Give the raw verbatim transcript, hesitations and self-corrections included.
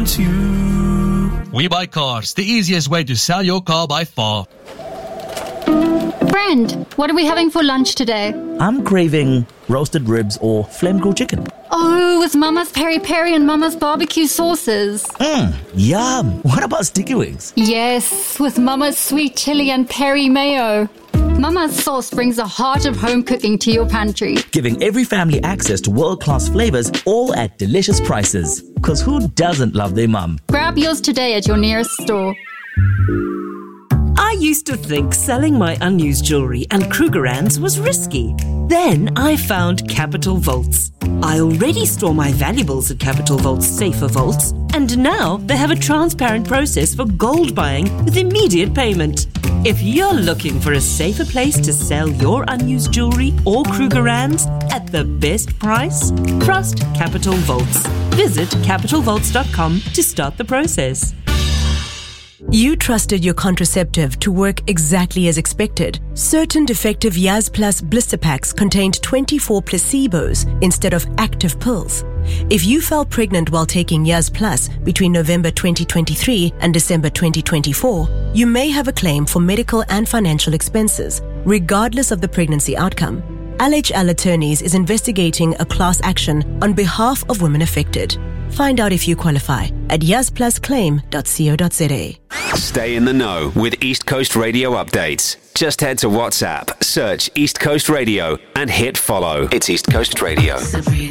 want you. We Buy Cars, the easiest way to sell your car by far. Friend, what are we having for lunch today? I'm craving roasted ribs or flame grilled chicken. Oh, with Mama's peri peri and Mama's barbecue sauces. Mmm, yum. What about sticky wings? Yes, with Mama's sweet chili and peri mayo. Mama's sauce brings the heart of home cooking to your pantry. Giving every family access to world-class flavors, all at delicious prices. Because who doesn't love their mum? Grab yours today at your nearest store. I used to think selling my unused jewellery and Krugerrands was risky. Then I found Capital Vaults. I already store my valuables at Capital Vault's safer vaults, and now they have a transparent process for gold buying with immediate payment. If you're looking for a safer place to sell your unused jewellery or Krugerrands at the best price, trust Capital Vaults. Visit capital vaults dot com to start the process. You trusted your contraceptive to work exactly as expected. Certain defective Yaz Plus blister packs contained twenty-four placebos instead of active pills. If you fell pregnant while taking Yaz Plus between November twenty twenty-three and December twenty twenty-four, you may have a claim for medical and financial expenses, regardless of the pregnancy outcome. L H L Attorneys is investigating a class action on behalf of women affected. Find out if you qualify at yaz plus claim dot co dot za. Stay in the know with East Coast Radio updates. Just head to WhatsApp, search East Coast Radio and hit follow. It's East Coast Radio.